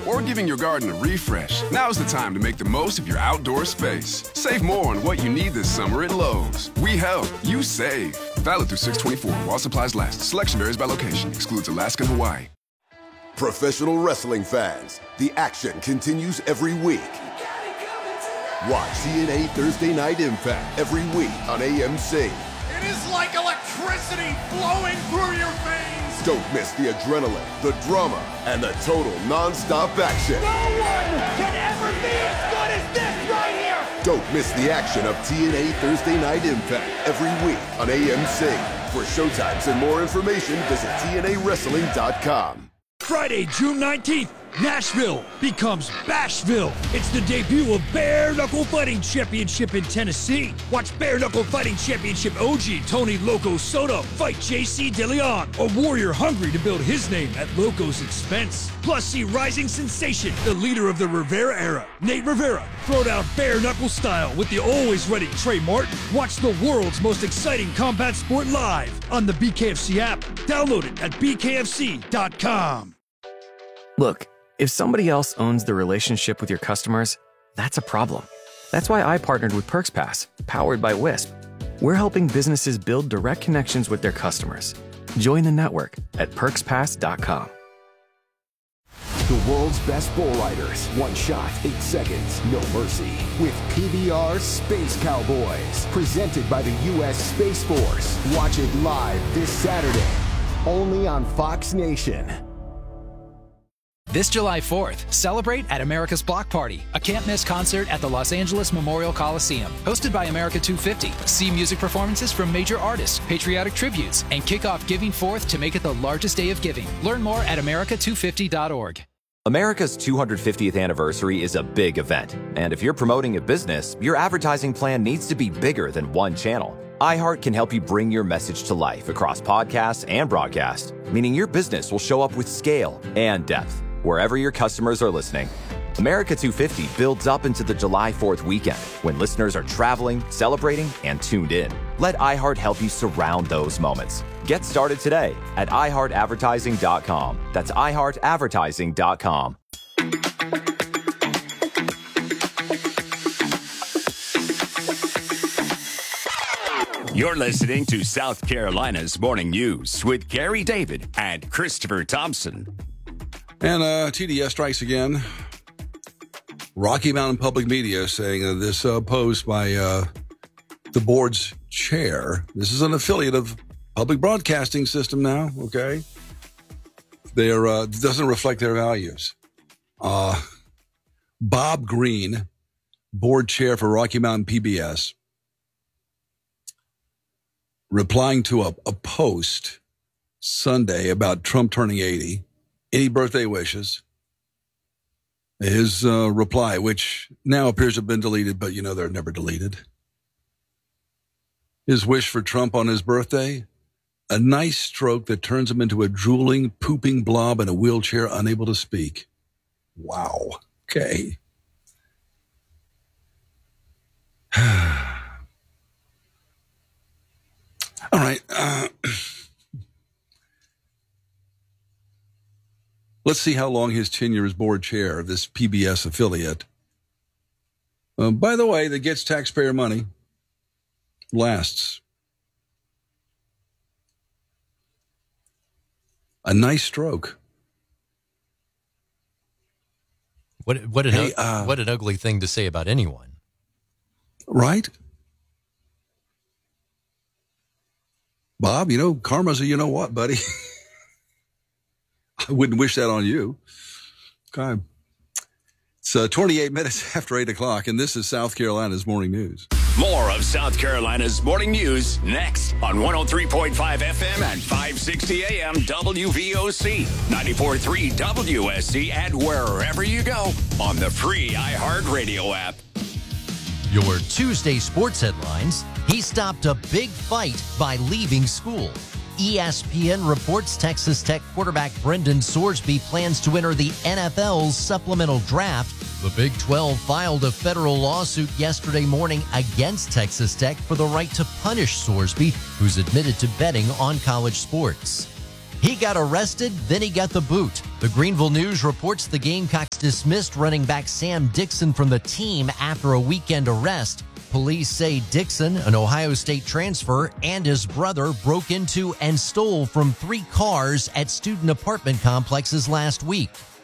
or giving your garden a refresh, now's the time to make the most of your outdoor space. Save more on what you need this summer at Lowe's. We help, you save. Valid through 6/24 while supplies last. Selection varies by location. Excludes Alaska and Hawaii. Professional wrestling fans, the action continues every week. Watch TNA Thursday Night Impact every week on AMC. It is like electricity flowing through your veins. Don't miss the adrenaline, the drama, and the total non-stop action. No one can ever be as good as this right here. Don't miss the action of TNA Thursday Night Impact every week on AMC. For showtimes and more information, visit TNAWrestling.com. Friday, June 19th, Nashville becomes Bashville. It's the debut of Bare Knuckle Fighting Championship in Tennessee. Watch Bare Knuckle Fighting Championship OG Tony Loco Soto fight JC DeLeon, a warrior hungry to build his name at Loco's expense. Plus, see rising sensation, the leader of the Rivera era, Nate Rivera, throw down bare knuckle style with the always ready Trey Martin. Watch the world's most exciting combat sport live on the BKFC app. Download it at bkfc.com. Look, if somebody else owns the relationship with your customers, that's a problem. That's why I partnered with PerksPass, powered by Wisp. We're helping businesses build direct connections with their customers. Join the network at perkspass.com. The world's best bull riders. One shot, 8 seconds, no mercy. With PBR Space Cowboys. Presented by the U.S. Space Force. Watch it live this Saturday. Only on Fox Nation. This July 4th, celebrate at America's Block Party, a can't-miss concert at the Los Angeles Memorial Coliseum. Hosted by America 250, see music performances from major artists, patriotic tributes, and kick off Giving Forth to make it the largest day of giving. Learn more at america250.org. America's 250th anniversary is a big event, and if you're promoting a business, your advertising plan needs to be bigger than one channel. iHeart can help you bring your message to life across podcasts and broadcast, meaning your business will show up with scale and depth wherever your customers are listening. America 250 builds up into the July 4th weekend when listeners are traveling, celebrating, and tuned in. Let iHeart help you surround those moments. Get started today at iHeartAdvertising.com. That's iHeartAdvertising.com. You're listening to South Carolina's Morning News with Gary David and Christopher Thompson. And TDS strikes again. Rocky Mountain Public Media saying this post by the board's chair. This is an affiliate of Public Broadcasting System now, okay? They're doesn't reflect their values. Bob Green, board chair for Rocky Mountain PBS, replying to a post Sunday about Trump turning 80. Any birthday wishes? His reply, which now appears to have been deleted, but you know they're never deleted. His wish for Trump on his birthday? A nice stroke that turns him into a drooling, pooping blob in a wheelchair, unable to speak. Wow. Okay. All right. Let's see how long his tenure as board chair of this PBS affiliate, by the way, that gets taxpayer money, lasts. A nice stroke. What an ugly thing to say about anyone. Right? Bob, karma's a you-know-what, buddy. I wouldn't wish that on you. Okay. It's 28 minutes after 8 o'clock, and this is South Carolina's Morning News. More of South Carolina's Morning News next on 103.5 FM and 560 AM WVOC, 94.3 WSC, and wherever you go on the free iHeartRadio app. Your Tuesday sports headlines. He stopped a big fight by leaving school. ESPN reports Texas Tech quarterback Brendan Sorsby plans to enter the NFL's supplemental draft. The Big 12 filed a federal lawsuit yesterday morning against Texas Tech for the right to punish Sorsby, who's admitted to betting on college sports. He got arrested, then he got the boot. The Greenville News reports the Gamecocks dismissed running back Sam Dixon from the team after a weekend arrest. Police say Dixon, an Ohio State transfer, and his brother broke into and stole from 3 cars at student apartment complexes last week.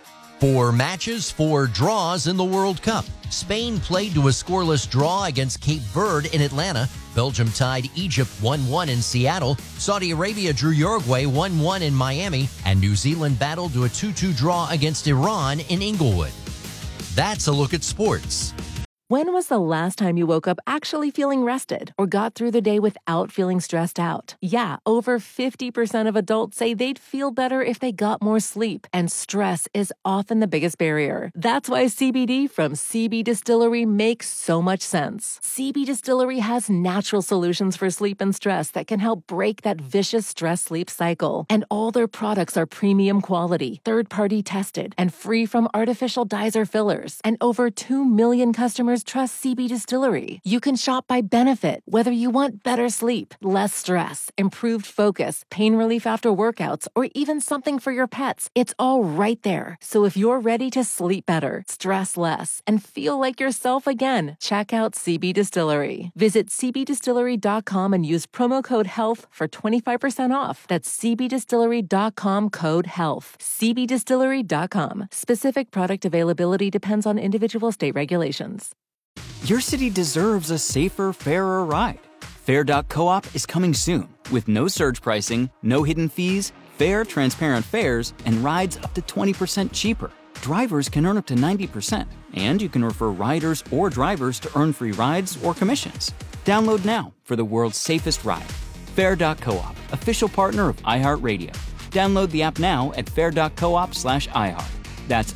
4 matches, 4 draws in the World Cup. Spain played to a scoreless draw against Cape Verde in Atlanta. Belgium tied Egypt 1-1 in Seattle. Saudi Arabia drew Uruguay 1-1 in Miami. And New Zealand battled to a 2-2 draw against Iran in Inglewood. That's a look at sports. When was the last time you woke up actually feeling rested or got through the day without feeling stressed out? Yeah, over 50% of adults say they'd feel better if they got more sleep, and stress is often the biggest barrier. That's why CBD from CB Distillery makes so much sense. CB Distillery has natural solutions for sleep and stress that can help break that vicious stress-sleep cycle. And all their products are premium quality, third-party tested, and free from artificial dyes or fillers. And over 2 million customers trust CB Distillery. You can shop by benefit, whether you want better sleep, less stress, improved focus, pain relief after workouts, or even something for your pets. It's all right there. So if you're ready to sleep better, stress less, and feel like yourself again, check out CB Distillery. Visit cbdistillery.com and use promo code HEALTH for 25% off. That's cbdistillery.com code HEALTH. cbdistillery.com. Specific product availability depends on individual state regulations. Your city deserves a safer, fairer ride. Fair.coop is coming soon with no surge pricing, no hidden fees, fair, transparent fares, and rides up to 20% cheaper. Drivers can earn up to 90%, and you can refer riders or drivers to earn free rides or commissions. Download now for the world's safest ride. Fair.coop, official partner of iHeartRadio. Download the app now at fair.coop/iHeart. That's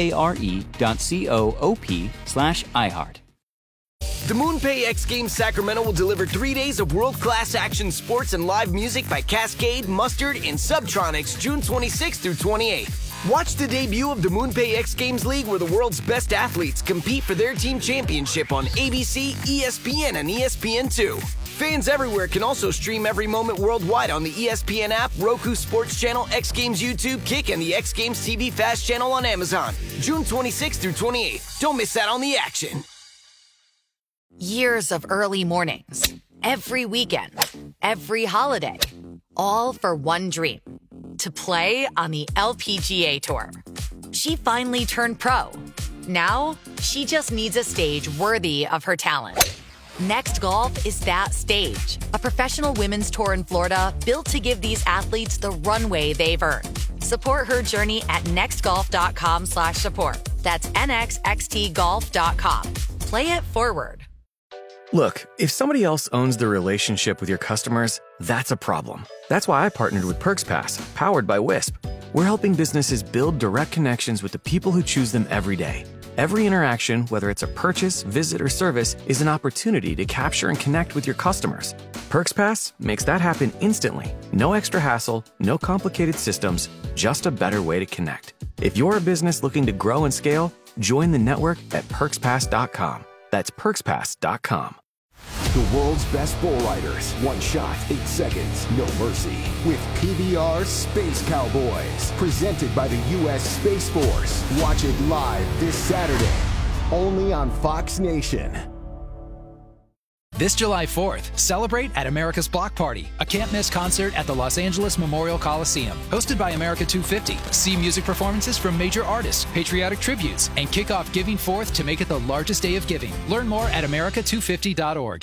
FARE.coop/iHeart. The MoonPay X Games Sacramento will deliver 3 days of world-class action sports and live music by Cascade, Mustard, and Subtronics June 26th through 28th. Watch the debut of the MoonPay X Games League, where the world's best athletes compete for their team championship on ABC, ESPN, and ESPN2. Fans everywhere can also stream every moment worldwide on the ESPN app, Roku Sports Channel, X Games YouTube, Kick, and the X Games TV Fast Channel on Amazon. June 26th through 28th. Don't miss out on the action. Years of early mornings, every weekend, every holiday, all for one dream, to play on the LPGA Tour. She finally turned pro. Now, she just needs a stage worthy of her talent. Next Golf is that stage, a professional women's tour in Florida built to give these athletes the runway they've earned. Support her journey at nextgolf.com/support. That's nxxtgolf.com. Play it forward. Look, if somebody else owns the relationship with your customers, that's a problem. That's why I partnered with PerksPass, powered by Wisp. We're helping businesses build direct connections with the people who choose them every day. Every interaction, whether it's a purchase, visit, or service, is an opportunity to capture and connect with your customers. PerksPass makes that happen instantly. No extra hassle, no complicated systems, just a better way to connect. If you're a business looking to grow and scale, join the network at PerksPass.com. That's PerksPass.com. The world's best bull riders. One shot, 8 seconds, no mercy. With PBR Space Cowboys. Presented by the U.S. Space Force. Watch it live this Saturday. Only on Fox Nation. This July 4th, celebrate at America's Block Party, a can't-miss concert at the Los Angeles Memorial Coliseum. Hosted by America 250. See music performances from major artists, patriotic tributes, and kick off Giving Forth to make it the largest day of giving. Learn more at america250.org.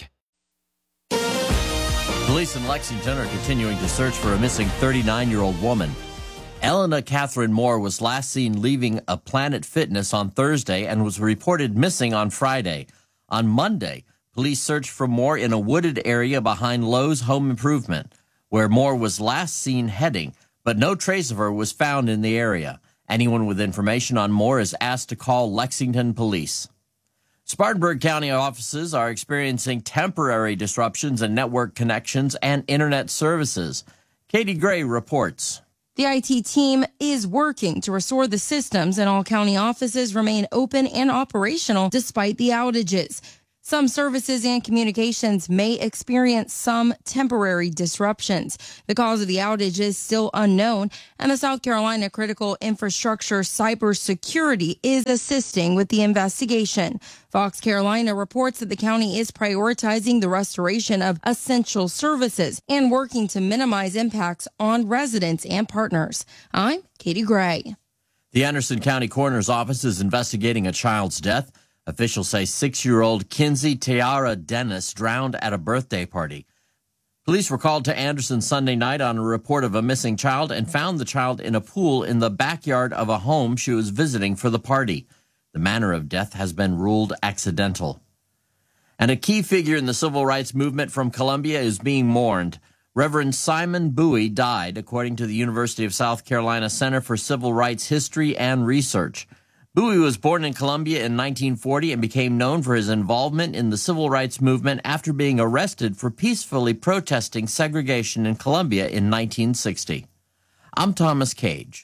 Police in Lexington are continuing to search for a missing 39-year-old woman. Elena Catherine Moore was last seen leaving a Planet Fitness on Thursday and was reported missing on Friday. On Monday, police searched for Moore in a wooded area behind Lowe's Home Improvement, where Moore was last seen heading, but no trace of her was found in the area. Anyone with information on Moore is asked to call Lexington Police. Spartanburg County offices are experiencing temporary disruptions in network connections and internet services. Katie Gray reports. The IT team is working to restore the systems, and all county offices remain open and operational despite the outages. Some services and communications may experience some temporary disruptions. The cause of the outage is still unknown, and the South Carolina Critical Infrastructure Cybersecurity is assisting with the investigation. Fox Carolina reports that the county is prioritizing the restoration of essential services and working to minimize impacts on residents and partners. I'm Katie Gray. The Anderson County Coroner's Office is investigating a child's death. Officials say 6-year-old Kinsey Tiara Dennis drowned at a birthday party. Police were called to Anderson Sunday night on a report of a missing child and found the child in a pool in the backyard of a home she was visiting for the party. The manner of death has been ruled accidental. And a key figure in the civil rights movement from Columbia is being mourned. Reverend Simon Bowie died, according to the University of South Carolina Center for Civil Rights History and Research. Bowie was born in Columbia in 1940 and became known for his involvement in the civil rights movement after being arrested for peacefully protesting segregation in Columbia in 1960. I'm Thomas Cage.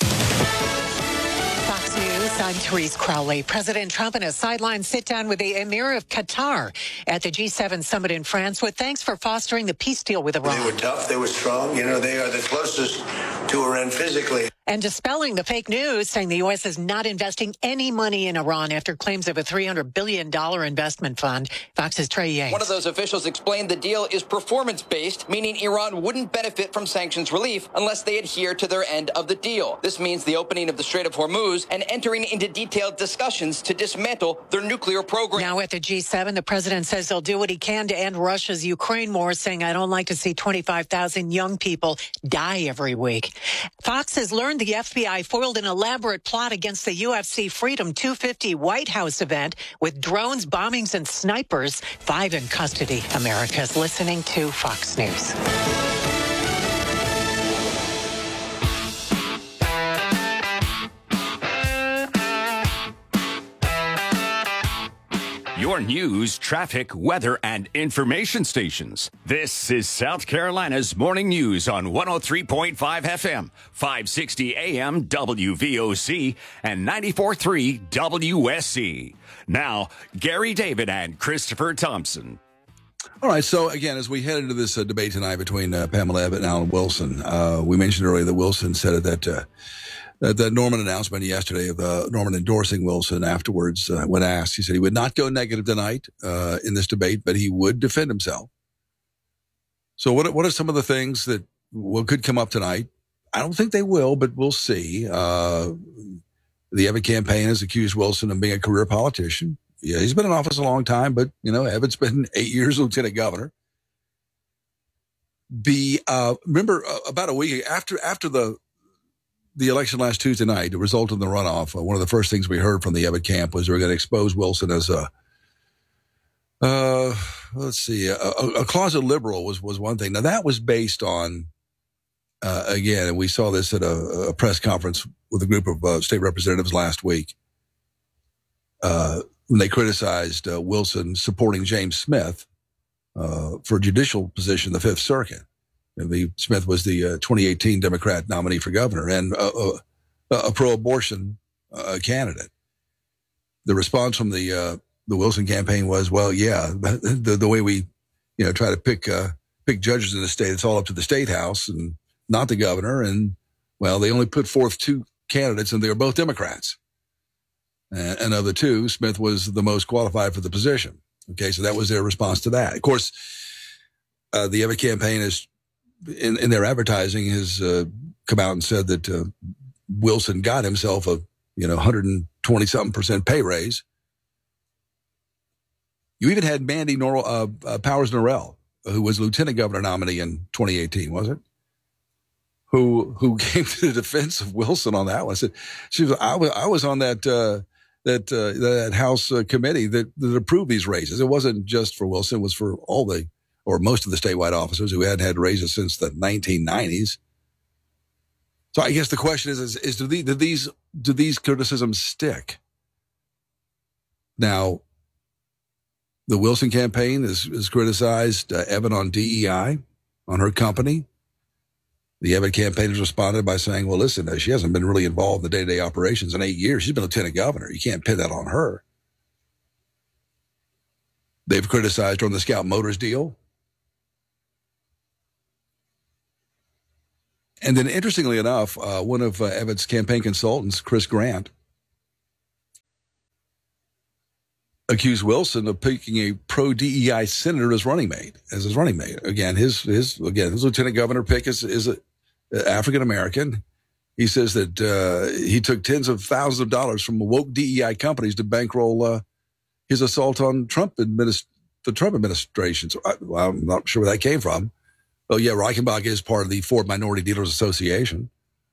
I'm Therese Crowley. President Trump in a sideline sit-down with the Emir of Qatar at the G7 summit in France with thanks for fostering the peace deal with Iran. They were tough. They were strong. You know, they are the closest to Iran physically. And dispelling the fake news, saying the U.S. is not investing any money in Iran after claims of a $300 billion investment fund. Fox's Trey Yates. One of those officials explained the deal is performance-based, meaning Iran wouldn't benefit from sanctions relief unless they adhere to their end of the deal. This means the opening of the Strait of Hormuz and entering into detailed discussions to dismantle their nuclear program. Now at the G7, the president says he'll do what he can to end Russia's Ukraine war, saying, I don't like to see 25,000 young people die every week. Fox has learned the FBI foiled an elaborate plot against the UFC Freedom 250 White House event with drones, bombings, and snipers. 5 in custody. America's listening to Fox News. Your news, traffic, weather, and information stations. This is South Carolina's Morning News on 103.5 FM, 560 AM WVOC, and 94.3 WSC. Now, Gary David and Christopher Thompson. All right, so again, as we head into this debate tonight between Pamela Abbott and Alan Wilson, we mentioned earlier that Wilson said that Norman announcement yesterday of Norman endorsing Wilson afterwards, when asked, he said he would not go negative tonight in this debate, but he would defend himself. So what are some of the things that could come up tonight? I don't think they will, but we'll see. The Abbott campaign has accused Wilson of being a career politician. Yeah, he's been in office a long time, but, you know, Abbott's been 8 years lieutenant governor. Remember about a week after the election last Tuesday night, the result of the runoff, one of the first things we heard from the Abbott camp was they were going to expose Wilson as a closet liberal was one thing. Now, that was based on, again, and we saw this at a press conference with a group of state representatives last week, when they criticized Wilson supporting James Smith for a judicial position in the Fifth Circuit. Smith was the 2018 Democrat nominee for governor and a pro-abortion candidate. The response from the Wilson campaign was, well, yeah, the way we, try to pick judges in the state, it's all up to the state house and not the governor. And, well, they only put forth 2 candidates and they were both Democrats. And of the 2, Smith was the most qualified for the position. Okay, so that was their response to that. Of course, the Abbott campaign is, in their advertising, has come out and said that Wilson got himself a 120-something% pay raise. You even had Mandy Powers Norrell, who was lieutenant governor nominee in 2018, was it? Who came to the defense of Wilson on that one. Said I was on that House committee that approved these raises. It wasn't just for Wilson; it was for all or most of the statewide officers who hadn't had raises since the 1990s. So I guess the question is do these criticisms stick? Now, the Wilson campaign has criticized Evan on DEI, on her company. The Abbott campaign has responded by saying, well, listen, she hasn't been really involved in the day-to-day operations in 8 years. She's been lieutenant governor. You can't pin that on her. They've criticized her on the Scout Motors deal. And then, interestingly enough, one of Evan's campaign consultants, Chris Grant, accused Wilson of picking a pro-DEI senator as his running mate. Again, his lieutenant governor pick is African American. He says that he took tens of thousands of dollars from woke DEI companies to bankroll his assault on the Trump administration. So I'm not sure where that came from. Oh, yeah, Reichenbach is part of the Ford Minority Dealers Association.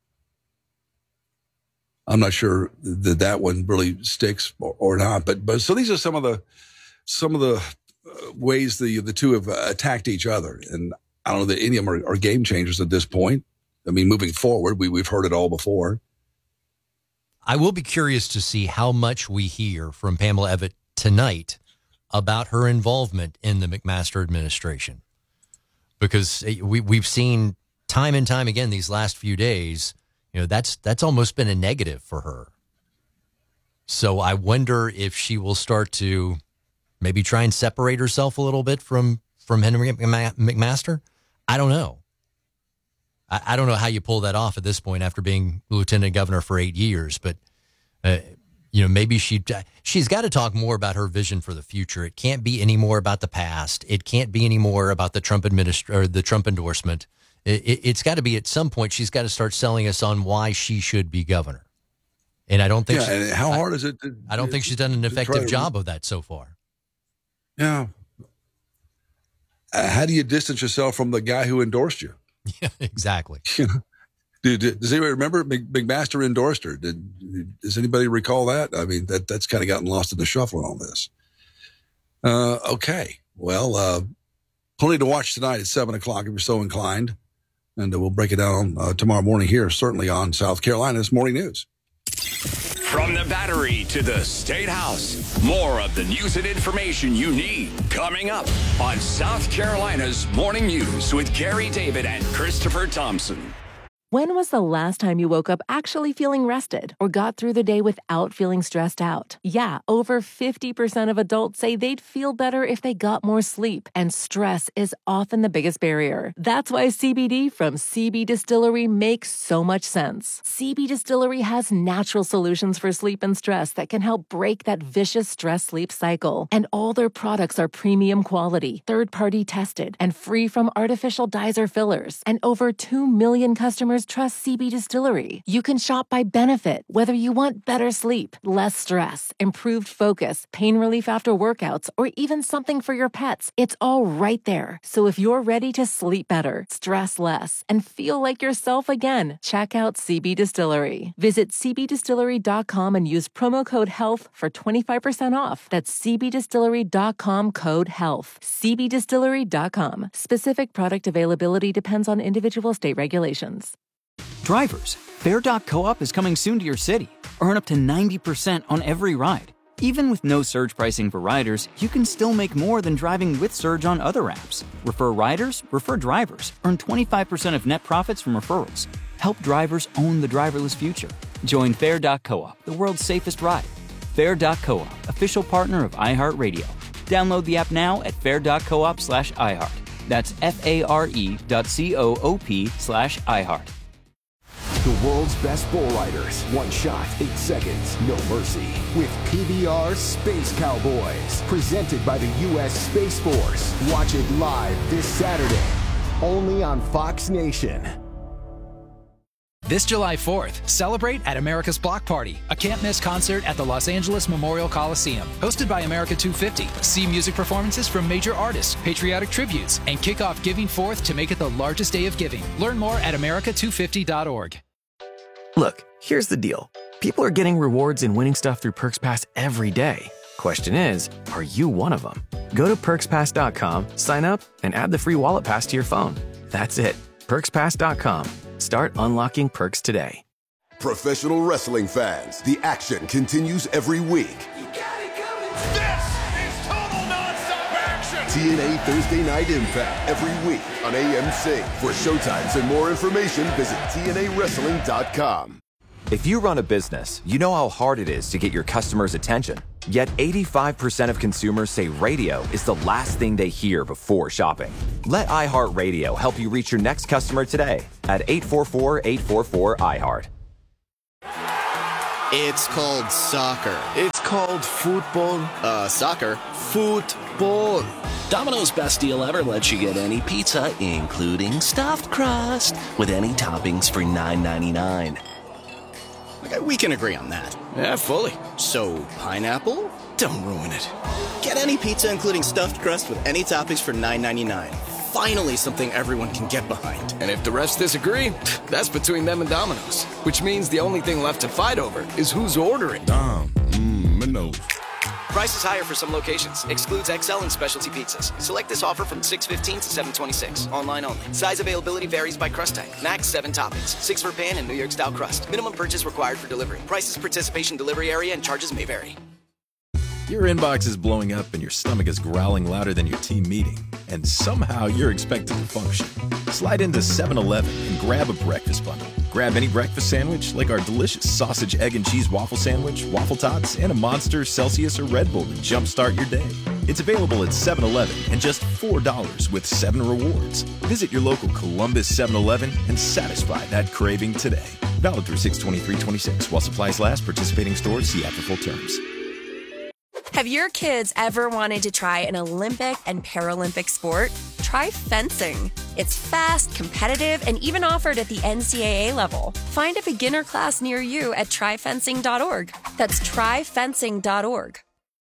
I'm not sure that one really sticks or not. But so these are some of the ways the two have attacked each other. And I don't know that any of them are game changers at this point. I mean, moving forward, we've heard it all before. I will be curious to see how much we hear from Pamela Evette tonight about her involvement in the McMaster administration. Because we've seen time and time again these last few days, that's almost been a negative for her. So I wonder if she will start to maybe try and separate herself a little bit from Henry McMaster. I don't know. I don't know how you pull that off at this point after being lieutenant governor for 8 years, but maybe she's got to talk more about her vision for the future. It can't be any more about the past. It can't be any more about the Trump the Trump endorsement. It's got to be at some point. She's got to start selling us on why she should be governor. And I don't think. Yeah, and how hard is it? I don't think she's done an effective job of that so far. Yeah. How do you distance yourself from the guy who endorsed you? Yeah, exactly. Does anybody remember McMaster endorsed her? Does anybody recall that? I mean, that's kind of gotten lost in the shuffle on this. Okay. Well, plenty to watch tonight at 7 o'clock if you're so inclined. And we'll break it down tomorrow morning here, certainly on South Carolina's Morning News. From the Battery to the State House, more of the news and information you need coming up on South Carolina's Morning News with Gary David and Christopher Thompson. When was the last time you woke up actually feeling rested or got through the day without feeling stressed out? Yeah, over 50% of adults say they'd feel better if they got more sleep, and stress is often the biggest barrier. That's why CBD from CB Distillery makes so much sense. CB Distillery has natural solutions for sleep and stress that can help break that vicious stress-sleep cycle. And all their products are premium quality, third-party tested, and free from artificial dyes or fillers. And over 2 million customers trust CB Distillery. You can shop by benefit, whether you want better sleep, less stress, improved focus, pain relief after workouts, or even something for your pets. It's all right there. So if you're ready to sleep better, stress less, and feel like yourself again, check out CB Distillery. Visit cbdistillery.com and use promo code HEALTH for 25% off. That's cbdistillery.com code HEALTH. cbdistillery.com. Specific product availability depends on individual state regulations. Drivers, Fair.coop is coming soon to your city. Earn up to 90% on every ride. Even with no surge pricing for riders, you can still make more than driving with Surge on other apps. Refer riders, refer drivers. Earn 25% of net profits from referrals. Help drivers own the driverless future. Join Fair.coop, the world's safest ride. Fair.coop, official partner of iHeartRadio. Download the app now at fair.coop/iHeart. That's FARE.coop/iHeart. The world's best bull riders. 1 shot, 8 seconds, no mercy. With PBR Space Cowboys. Presented by the U.S. Space Force. Watch it live this Saturday. Only on Fox Nation. This July 4th, celebrate at America's Block Party, a can't-miss concert at the Los Angeles Memorial Coliseum. Hosted by America 250. See music performances from major artists, patriotic tributes, and kick off Giving Forth to make it the largest day of giving. Learn more at america250.org. Look, here's the deal. People are getting rewards and winning stuff through Perks Pass every day. Question is, are you one of them? Go to PerksPass.com, sign up, and add the free wallet pass to your phone. That's it. PerksPass.com. Start unlocking perks today. Professional wrestling fans, the action continues every week. This is total nonstop action! TNA Thursday Night Impact every week on AMC. For showtimes and more information, visit TNAWrestling.com. If you run a business, you know how hard it is to get your customers' attention. Yet 85% of consumers say radio is the last thing they hear before shopping. Let iHeartRadio help you reach your next customer today at 844-844-iHeart. It's called soccer. It's called football. Soccer. Football. Domino's Best Deal Ever lets you get any pizza, including stuffed crust, with any toppings for $9.99. Okay, we can agree on that. Yeah, fully. So, pineapple? Don't ruin it. Get any pizza, including stuffed crust, with any toppings for $9.99. Finally, something everyone can get behind. And if the refs disagree, that's between them and Domino's. Which means the only thing left to fight over is who's ordering. Domino's. Price is higher for some locations. Excludes XL and specialty pizzas. Select this offer from 6/15 to 7/26. Online only. Size availability varies by crust type. Max 7 toppings. 6 for pan and New York style crust. Minimum purchase required for delivery. Prices, participation, delivery area, and charges may vary. Your inbox is blowing up and your stomach is growling louder than your team meeting. And somehow you're expected to function. Slide into 7-Eleven and grab a breakfast bundle. Grab any breakfast sandwich like our delicious sausage, egg, and cheese waffle sandwich, waffle tots, and a Monster, Celsius, or Red Bull to jumpstart your day. It's available at 7-Eleven and just $4 with 7 rewards. Visit your local Columbus 7-Eleven and satisfy that craving today. Valid through 6/23/26 while supplies last. Participating stores see after full terms. Have your kids ever wanted to try an Olympic and Paralympic sport? Try fencing. It's fast, competitive, and even offered at the NCAA level. Find a beginner class near you at tryfencing.org. That's tryfencing.org.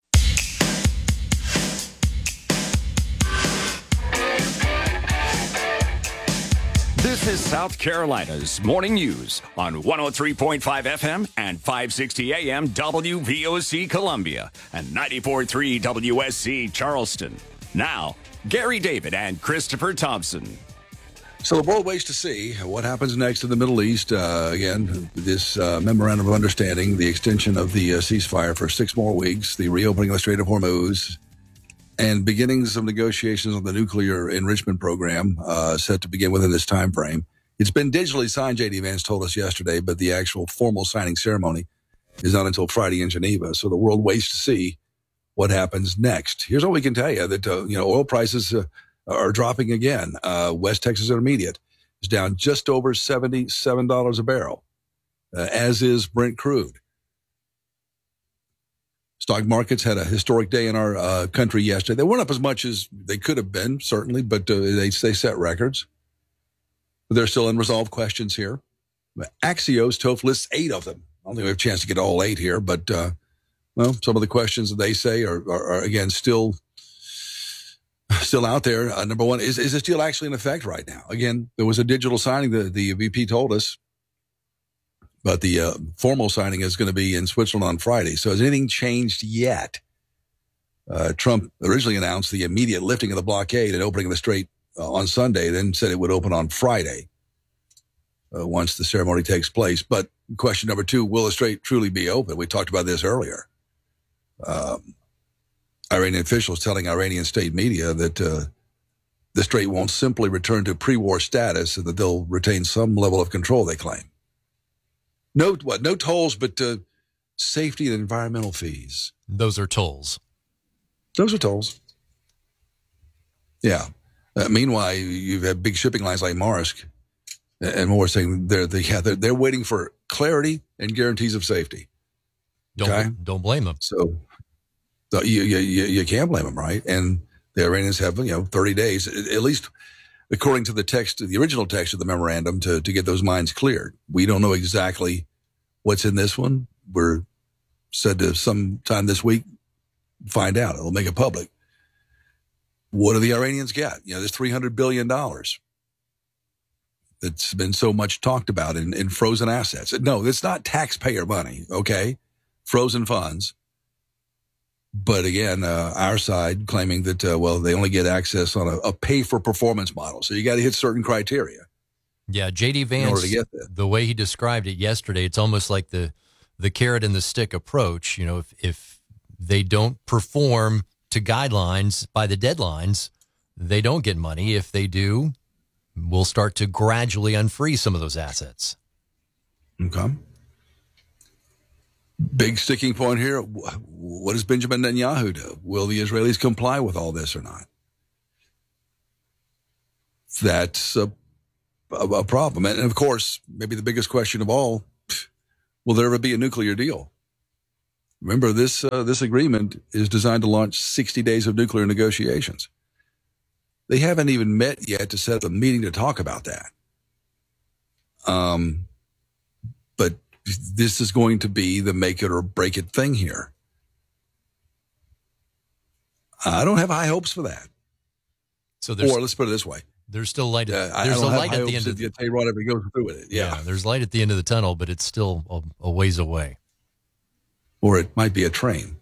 This is South Carolina's Morning News on 103.5 FM and 560 AM WVOC Columbia and 94.3 WSC Charleston. Now, Gary David and Christopher Thompson. So the world waits to see what happens next in the Middle East. Again, this memorandum of understanding, the extension of the ceasefire for 6 more weeks, the reopening of the Strait of Hormuz, and beginnings of negotiations on the nuclear enrichment program set to begin within this time frame. It's been digitally signed, J.D. Vance told us yesterday, but the actual formal signing ceremony is not until Friday in Geneva. So the world waits to see what happens next. Here's what we can tell you, that oil prices are dropping again. West Texas Intermediate is down just over $77 a barrel, as is Brent crude. Stock markets had a historic day in our country yesterday. They weren't up as much as they could have been, certainly, but they set records. But there's still unresolved questions here. Axios, Toph lists 8 of them. I don't think we have a chance to get all 8 here, but some of the questions that they say are again still out there. Number one, is this deal actually in effect right now? Again, there was a digital signing. The VP told us. But the formal signing is going to be in Switzerland on Friday. So has anything changed yet? Trump originally announced the immediate lifting of the blockade and opening of the strait on Sunday, then said it would open on Friday once the ceremony takes place. But question number 2, will the strait truly be open? We talked about this earlier. Iranian officials telling Iranian state media that the strait won't simply return to pre-war status and that they'll retain some level of control, they claim. No tolls, but safety and environmental fees. Those are tolls. Those are tolls. Yeah. Meanwhile, you've had big shipping lines like Maersk and more saying they're waiting for clarity and guarantees of safety. Don't blame them. So you can't blame them, right? And the Iranians have 30 days, at least according to the original text of the memorandum, to get those mines cleared. We don't know exactly what's in this one. We're said to sometime this week find out. It'll make it public. What do the Iranians get? There's $300 billion that's been so much talked about in frozen assets. No, it's not taxpayer money, okay? Frozen funds. But again, our side claiming that, they only get access on a pay-for-performance model. So you got to hit certain criteria. Yeah, J.D. Vance, in order to get there. The way he described it yesterday, it's almost like the carrot and the stick approach. If they don't perform to guidelines by the deadlines, they don't get money. If they do, we'll start to gradually unfreeze some of those assets. Okay. Big sticking point here. What does Benjamin Netanyahu do? Will the Israelis comply with all this or not? That's a problem. And of course, maybe the biggest question of all, will there ever be a nuclear deal? Remember, this agreement is designed to launch 60 days of nuclear negotiations. They haven't even met yet to set up a meeting to talk about that. But this is going to be the make it or break it thing here. I don't have high hopes for that. So or let's put it this way. There's still light. There's a light at the end of the tunnel. Ever goes through with it. Yeah, there's light at the end of the tunnel, but it's still a ways away. Or it might be a train.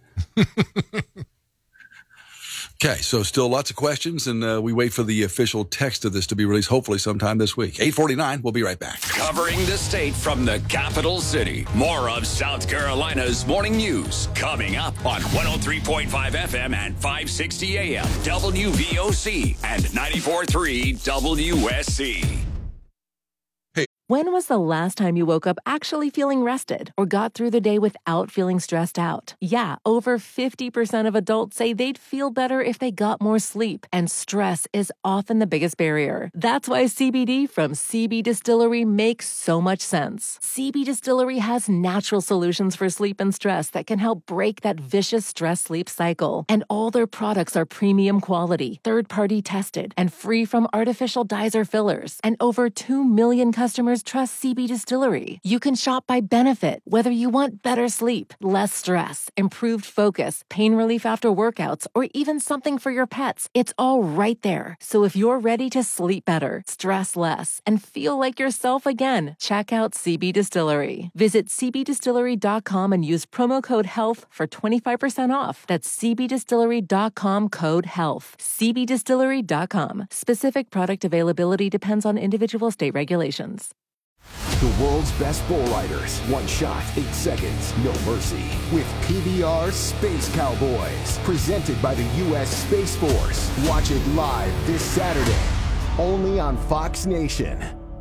Okay, so still lots of questions, and we wait for the official text of this to be released, hopefully sometime this week. 8:49, we'll be right back. Covering the state from the capital city. More of South Carolina's morning news coming up on 103.5 FM and 560 AM WVOC and 94.3 WSC. When was the last time you woke up actually feeling rested or got through the day without feeling stressed out? Yeah, over 50% of adults say they'd feel better if they got more sleep, and stress is often the biggest barrier. That's why CBD from CB Distillery makes so much sense. CB Distillery has natural solutions for sleep and stress that can help break that vicious stress-sleep cycle. And all their products are premium quality, third-party tested, and free from artificial dyes or fillers. And over 2 million customers trust CB Distillery. You can shop by benefit, whether you want better sleep, less stress, improved focus, pain relief after workouts, or even something for your pets. It's all right there. So if you're ready to sleep better, stress less, and feel like yourself again, check out CB Distillery. Visit cbdistillery.com and use promo code HEALTH for 25% off. That's cbdistillery.com code HEALTH. cbdistillery.com. Specific product availability depends on individual state regulations. The world's best bull riders. One shot, 8 seconds, no mercy. With PBR Space Cowboys. Presented by the U.S. Space Force. Watch it live this Saturday. Only on Fox Nation.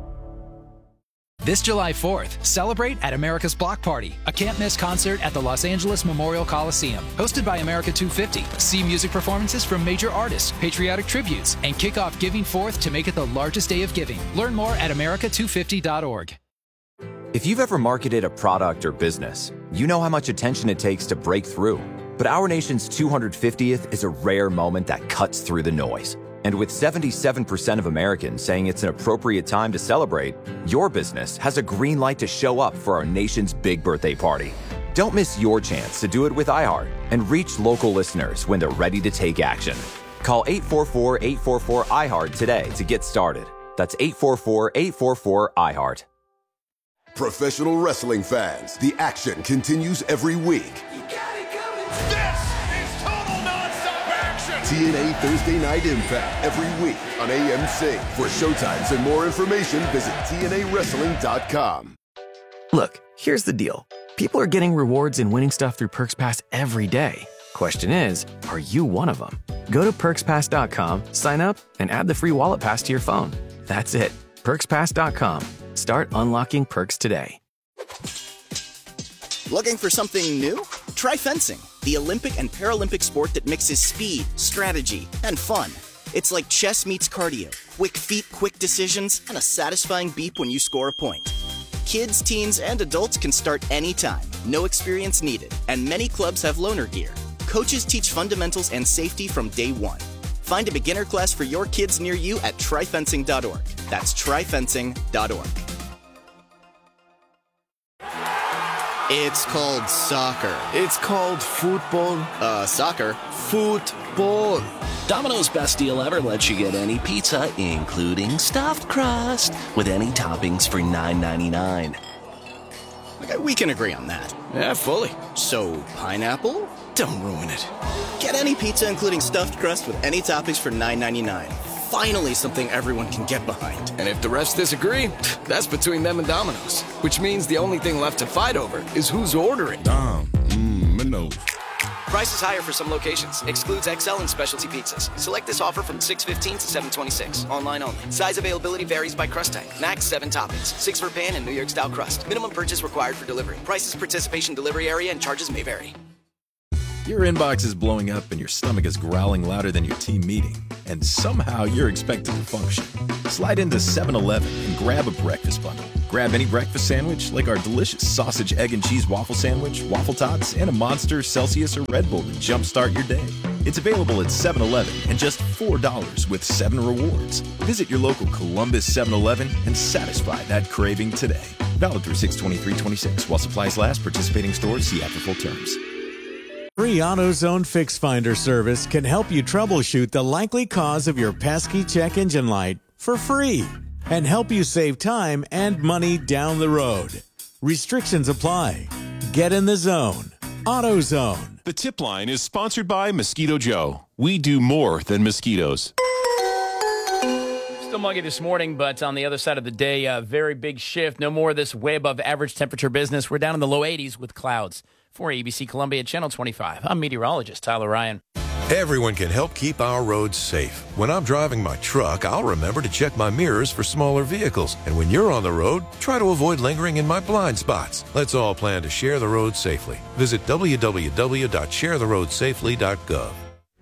This July 4th, celebrate at America's Block Party, a can't-miss concert at the Los Angeles Memorial Coliseum. Hosted by America 250. See music performances from major artists, patriotic tributes, and kick off Giving Forth to make it the largest day of giving. Learn more at america250.org. If you've ever marketed a product or business, you know how much attention it takes to break through. But our nation's 250th is a rare moment that cuts through the noise. And with 77% of Americans saying it's an appropriate time to celebrate, your business has a green light to show up for our nation's big birthday party. Don't miss your chance to do it with iHeart and reach local listeners when they're ready to take action. Call 844-844-iHeart today to get started. That's 844-844-iHeart. Professional wrestling fans, the action continues every week. TNA Thursday Night Impact every week on AMC. For showtimes and more information, visit TNAWrestling.com. Look, here's the deal. People are getting rewards and winning stuff through Perks Pass every day. Question is, are you one of them? Go to PerksPass.com, sign up, and add the free wallet pass to your phone. That's it. PerksPass.com. Start unlocking perks today. Looking for something new? Try fencing, the Olympic and Paralympic sport that mixes speed, strategy, and fun. It's like chess meets cardio, quick feet, quick decisions, and a satisfying beep when you score a point. Kids, teens, and adults can start anytime, no experience needed, and many clubs have loaner gear. Coaches teach fundamentals and safety from day one. Find a beginner class for your kids near you at tryfencing.org. That's tryfencing.org. It's called soccer. It's called football. Soccer. Football. Domino's best deal ever lets you get any pizza, including stuffed crust, with any toppings for $9.99. Okay, we can agree on that. Yeah, fully. So, pineapple? Don't ruin it. Get any pizza, including stuffed crust, with any toppings for $9.99. Finally, something everyone can get behind. And if the refs disagree, that's between them and Domino's. Which means the only thing left to fight over is who's ordering. Domino's. Price is higher for some locations. Excludes XL and specialty pizzas. Select this offer from $6.15 to $7.26. Online only. Size availability varies by crust type. Max 7 toppings. 6 for pan and New York style crust. Minimum purchase required for delivery. Prices, participation, delivery area, and charges may vary. Your inbox is blowing up and your stomach is growling louder than your team meeting. And somehow you're expected to function. Slide into 7-Eleven and grab a breakfast bundle. Grab any breakfast sandwich like our delicious sausage, egg, and cheese waffle sandwich, waffle tots, and a Monster, Celsius, or Red Bull to jumpstart your day. It's available at 7-Eleven and just $4 with 7 rewards. Visit your local Columbus 7-Eleven and satisfy that craving today. Valid through 6/23/26 while supplies last. Participating stores see after full terms. Free AutoZone Fix Finder service can help you troubleshoot the likely cause of your pesky check engine light for free and help you save time and money down the road. Restrictions apply. Get in the zone. AutoZone. The Tip Line is sponsored by Mosquito Joe. We do more than mosquitoes. Still muggy this morning, but on the other side of the day, a very big shift. No more of this way above average temperature business. We're down in the low 80s with clouds. For ABC Columbia Channel 25, I'm meteorologist Tyler Ryan. Everyone can help keep our roads safe. When I'm driving my truck, I'll remember to check my mirrors for smaller vehicles. And when you're on the road, try to avoid lingering in my blind spots. Let's all plan to share the road safely. Visit www.sharetheroadsafely.gov.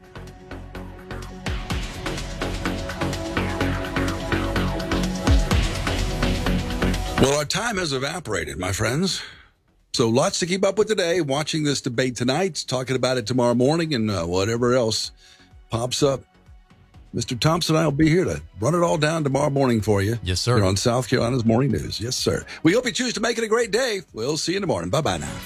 Well, our time has evaporated, my friends. So lots to keep up with today. Watching this debate tonight, talking about it tomorrow morning, and whatever else pops up. Mr. Thompson and I will be here to run it all down tomorrow morning for you. Yes, sir. Here on South Carolina's Morning News. Yes, sir. We hope you choose to make it a great day. We'll see you in the morning. Bye-bye now.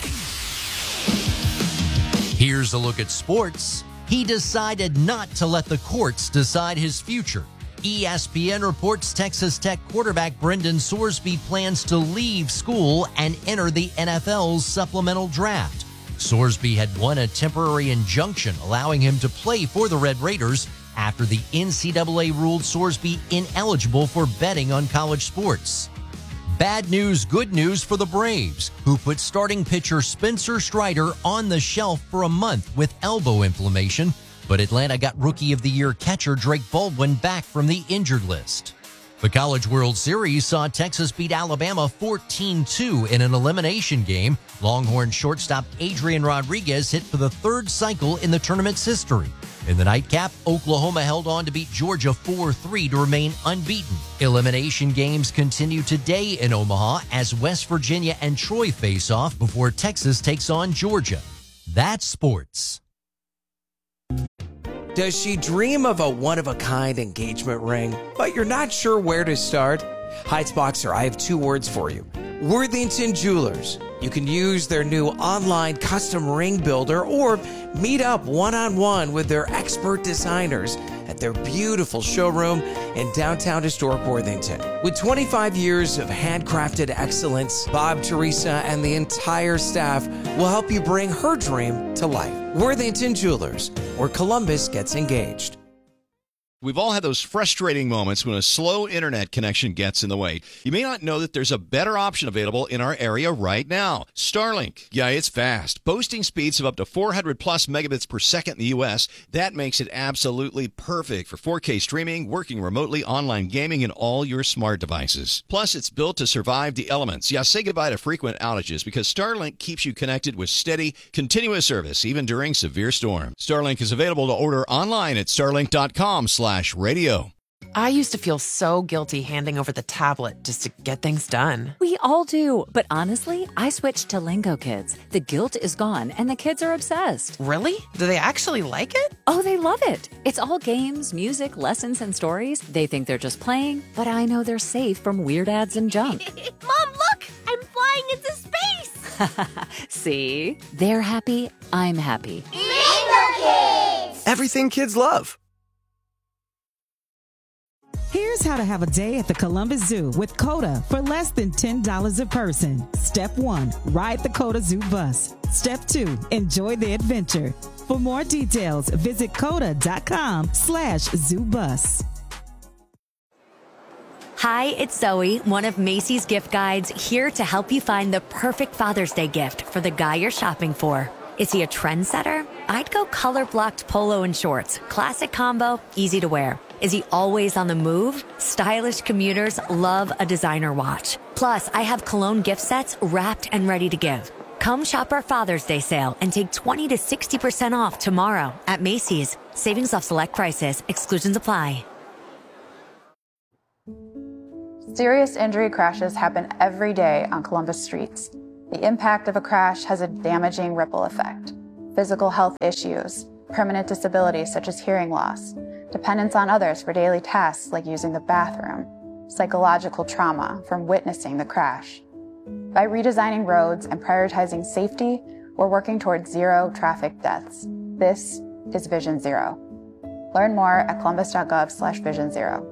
Here's a look at sports. He decided not to let the courts decide his future. ESPN reports Texas Tech quarterback Brendan Sorsby plans to leave school and enter the NFL's supplemental draft. Sorsby had won a temporary injunction allowing him to play for the Red Raiders after the NCAA ruled Sorsby ineligible for betting on college sports. Bad news, good news for the Braves, who put starting pitcher Spencer Strider on the shelf for a month with elbow inflammation. But Atlanta got Rookie of the Year catcher Drake Baldwin back from the injured list. The College World Series saw Texas beat Alabama 14-2 in an elimination game. Longhorn shortstop Adrian Rodriguez hit for the third cycle in the tournament's history. In the nightcap, Oklahoma held on to beat Georgia 4-3 to remain unbeaten. Elimination games continue today in Omaha as West Virginia and Troy face off before Texas takes on Georgia. That's sports. Does she dream of a one-of-a-kind engagement ring, but you're not sure where to start? Heights Boxer, I have 2 words for you. Worthington Jewelers. You can use their new online custom ring builder or meet up one-on-one with their expert designers at their beautiful showroom in downtown historic Worthington. With 25 years of handcrafted excellence, Bob, Teresa, and the entire staff will help you bring her dream to life. Worthington Jewelers, where Columbus gets engaged. We've all had those frustrating moments when a slow internet connection gets in the way. You may not know that there's a better option available in our area right now. Starlink. Yeah, it's fast. Boasting speeds of up to 400 plus megabits per second in the U.S. That makes it absolutely perfect for 4K streaming, working remotely, online gaming, and all your smart devices. Plus, it's built to survive the elements. Yeah, say goodbye to frequent outages because Starlink keeps you connected with steady, continuous service, even during severe storms. Starlink is available to order online at starlink.com/radio. I used to feel so guilty handing over the tablet just to get things done. We all do. But honestly, I switched to Lingo Kids. The guilt is gone and the kids are obsessed. Really? Do they actually like it? Oh, they love it. It's all games, music, lessons, and stories. They think they're just playing, but I know they're safe from weird ads and junk. Mom, look! I'm flying into space! See? They're happy. I'm happy. Lingo Kids! Everything kids love. Here's how to have a day at the Columbus Zoo with COTA for less than $10 a person. Step 1, ride the COTA Zoo bus. Step 2, enjoy the adventure. For more details, visit COTA.com/ZooBus. Hi, it's Zoe, one of Macy's gift guides, here to help you find the perfect Father's Day gift for the guy you're shopping for. Is he a trendsetter, I'd go color-blocked polo and shorts. Classic combo, easy to wear. Is he always on the move? Stylish commuters love a designer watch. Plus, I have cologne gift sets wrapped and ready to give. Come shop our Father's Day sale and take 20 to 60% off tomorrow at Macy's. Savings off select prices. Exclusions apply. Serious injury crashes happen every day on Columbus streets. The impact of a crash has a damaging ripple effect. Physical health issues, permanent disabilities such as hearing loss, dependence on others for daily tasks like using the bathroom, psychological trauma from witnessing the crash. By redesigning roads and prioritizing safety, we're working towards zero traffic deaths. This is Vision Zero. Learn more at columbus.gov/Vision Zero.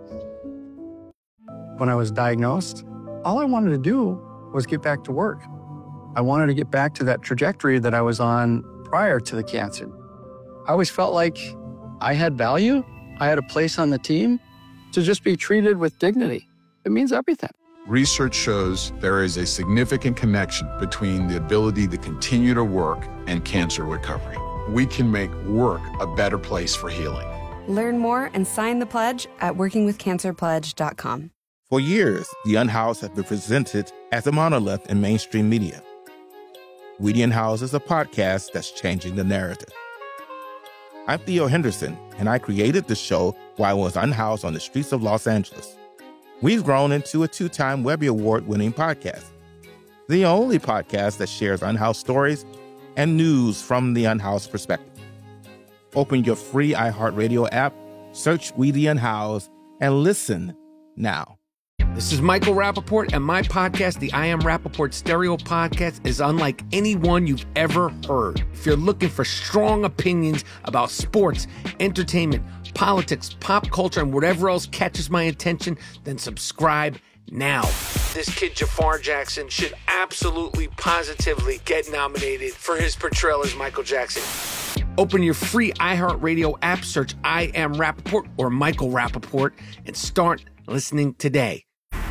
When I was diagnosed, all I wanted to do was get back to work. I wanted to get back to that trajectory that I was on prior to the cancer. I always felt like I had value. I had a place on the team. To just be treated with dignity, it means everything. Research shows there is a significant connection between the ability to continue to work and cancer recovery. We can make work a better place for healing. Learn more and sign the pledge at workingwithcancerpledge.com. For years, The Unhoused have been presented as a monolith in mainstream media. We the Unhoused is a podcast that's changing the narrative. I'm Theo Henderson, and I created the show while I was unhoused on the streets of Los Angeles. We've grown into a 2-time Webby Award-winning podcast, the only podcast that shares unhoused stories and news from the unhoused perspective. Open your free iHeartRadio app, search We the Unhoused, and listen now. This is Michael Rappaport, and my podcast, the I Am Rappaport Stereo Podcast, is unlike anyone you've ever heard. If you're looking for strong opinions about sports, entertainment, politics, pop culture, and whatever else catches my attention, then subscribe now. This kid, Jafar Jackson, should absolutely, positively get nominated for his portrayal as Michael Jackson. Open your free iHeartRadio app, search I Am Rappaport or Michael Rappaport, and start listening today.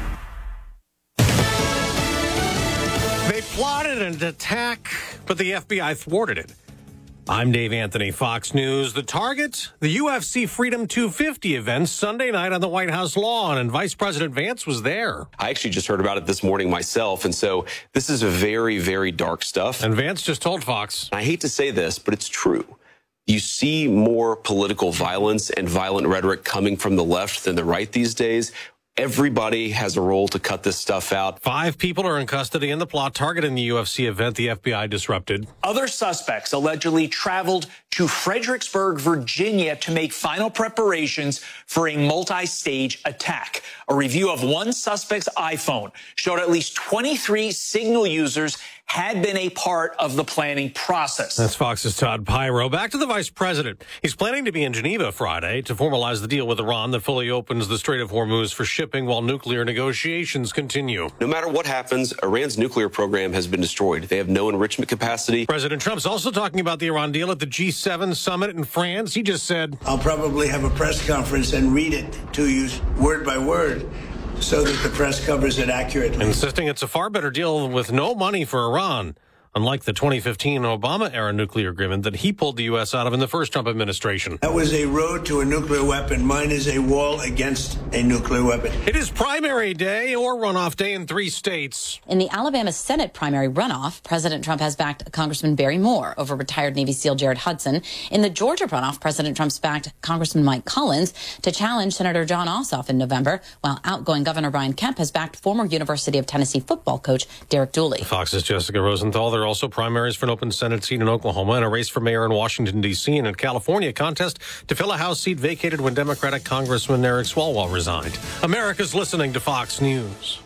They plotted an attack, but the FBI thwarted it. I'm Dave Anthony, Fox News. The target, the UFC Freedom 250 event Sunday night on the White House lawn, and Vice President Vance was there. I actually just heard about it this morning myself, and so this is very, very dark stuff. And Vance just told Fox. I hate to say this, but it's true. You see more political violence and violent rhetoric coming from the left than the right these days. Everybody has a role to cut this stuff out. 5 people are in custody in the plot targeting the UFC event the FBI disrupted. Other suspects allegedly traveled to Fredericksburg, Virginia to make final preparations for a multi-stage attack. A review of one suspect's iPhone showed at least 23 Signal users had been a part of the planning process. That's Fox's Todd Pyro. Back to the vice president. He's planning to be in Geneva Friday to formalize the deal with Iran that fully opens the Strait of Hormuz for shipping while nuclear negotiations continue. No matter what happens, Iran's nuclear program has been destroyed. They have no enrichment capacity. President Trump's also talking about the Iran deal at the G7 summit in France. He just said, I'll probably have a press conference and read it to you word by word, so that the press covers it accurately. Insisting it's a far better deal with no money for Iran, unlike the 2015 Obama-era nuclear agreement that he pulled the U.S. out of in the first Trump administration. That was a road to a nuclear weapon. Mine is a wall against a nuclear weapon. It is primary day or runoff day in 3 states. In the Alabama Senate primary runoff, President Trump has backed Congressman Barry Moore over retired Navy SEAL Jared Hudson. In the Georgia runoff, President Trump's backed Congressman Mike Collins to challenge Senator John Ossoff in November, while outgoing Governor Brian Kemp has backed former University of Tennessee football coach Derek Dooley. Fox's Jessica Rosenthal. There are also primaries for an open Senate seat in Oklahoma and a race for mayor in Washington, D.C. and in California, a contest to fill a House seat vacated when Democratic Congressman Eric Swalwell resigned. America's listening to Fox News.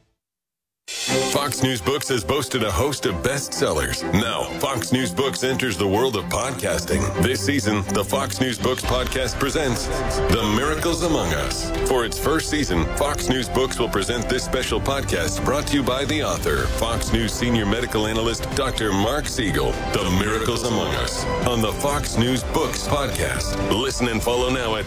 Fox News Books has boasted a host of bestsellers. Now, Fox News Books enters the world of podcasting. This season, the Fox News Books podcast presents The Miracles Among Us. For its first season, Fox News Books will present this special podcast brought to you by the author, Fox News senior medical analyst, Dr. Mark Siegel. The Miracles Among Us on the Fox News Books podcast. Listen and follow now at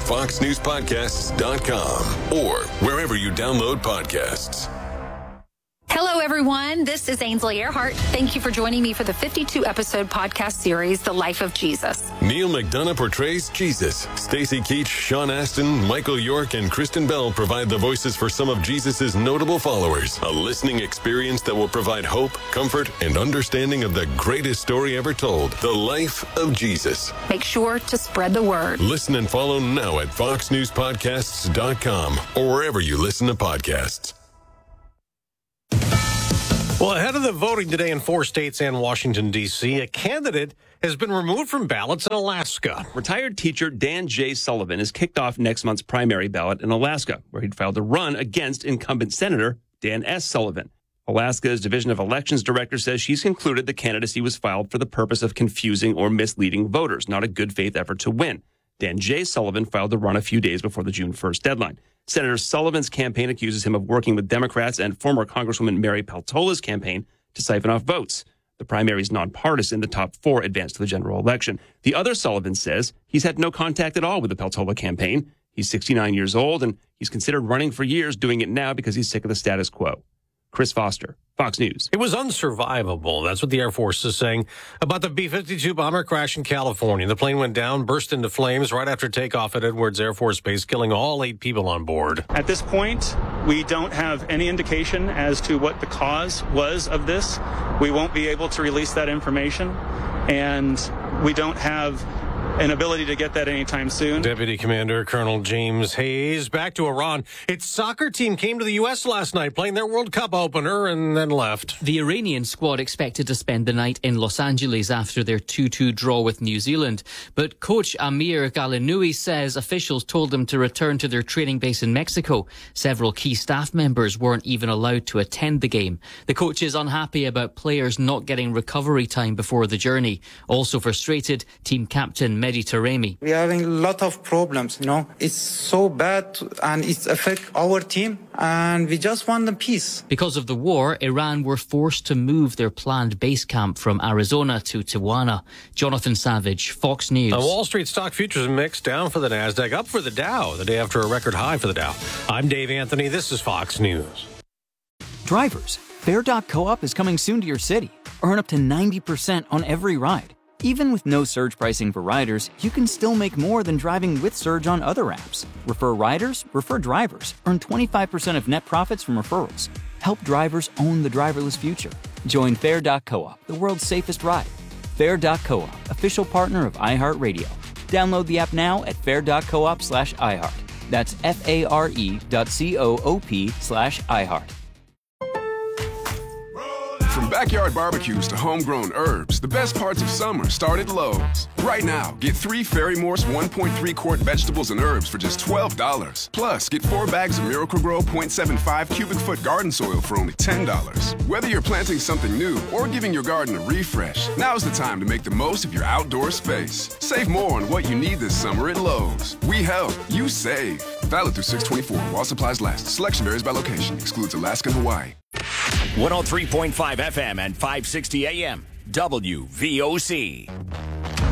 foxnewspodcasts.com or wherever you download podcasts. Hello, everyone. everyone. This is Ainsley Earhart. Thank you for joining me for the 52-episode podcast series, The Life of Jesus. Neil McDonough portrays Jesus. Stacey Keach, Sean Astin, Michael York, and Kristen Bell provide the voices for some of Jesus' notable followers. A listening experience that will provide hope, comfort, and understanding of the greatest story ever told, The Life of Jesus. Make sure to spread the word. Listen and follow now at foxnewspodcasts.com or wherever you listen to podcasts. Well, ahead of the voting today in 4 states and Washington, D.C., a candidate has been removed from ballots in Alaska. Retired teacher Dan J. Sullivan has kicked off next month's primary ballot in Alaska, where he'd filed a run against incumbent Senator Dan S. Sullivan. Alaska's Division of Elections director says she's concluded the candidacy was filed for the purpose of confusing or misleading voters, not a good faith effort to win. Dan J. Sullivan filed the run a few days before the June 1st deadline. Senator Sullivan's campaign accuses him of working with Democrats and former Congresswoman Mary Peltola's campaign to siphon off votes. The primary is nonpartisan. The top 4 advance to the general election. The other Sullivan says he's had no contact at all with the Peltola campaign. He's 69 years old, and he's considered running for years, doing it now because he's sick of the status quo. Chris Foster, Fox News. It was unsurvivable. That's what the Air Force is saying about the B-52 bomber crash in California. The plane went down, burst into flames right after takeoff at Edwards Air Force Base, killing all 8 people on board. At this point, we don't have any indication as to what the cause was of this. We won't be able to release that information, and we don't have an ability to get that anytime soon. Deputy Commander Colonel James Hayes. Back to Iran. Its soccer team came to the U.S. last night, playing their World Cup opener, and then left. The Iranian squad expected to spend the night in Los Angeles after their 2-2 draw with New Zealand. But coach Amir Galinoui says officials told them to return to their training base in Mexico. Several key staff members weren't even allowed to attend the game. The coach is unhappy about players not getting recovery time before the journey. Also frustrated, team captain Mehdi Taremi. We are having a lot of problems, It's so bad and it affects our team, and we just want the peace. Because of the war, Iran were forced to move their planned base camp from Arizona to Tijuana. Jonathan Savage, Fox News. Wall Street stock futures mixed, down for the NASDAQ, up for the Dow, the day after a record high for the Dow. I'm Dave Anthony. This is Fox News. Drivers, Fair.coop is coming soon to your city. Earn up to 90% on every ride. Even with no surge pricing for riders, you can still make more than driving with Surge on other apps. Refer riders, refer drivers. Earn 25% of net profits from referrals. Help drivers own the driverless future. Join Fair.coop, the world's safest ride. Fair.coop, official partner of iHeartRadio. Download the app now at fair.coop/iHeart. That's FARE.coop/iHeart. From backyard barbecues to homegrown herbs, the best parts of summer start at Lowe's. Right now, get 3 Ferry Morse 1.3-quart vegetables and herbs for just $12. Plus, get 4 bags of Miracle-Gro 0.75 cubic foot garden soil for only $10. Whether you're planting something new or giving your garden a refresh, now's the time to make the most of your outdoor space. Save more on what you need this summer at Lowe's. We help, you save. Valid through 6/24 while supplies last. Selection varies by location. Excludes Alaska and Hawaii. 103.5 FM and 560 AM, WVOC.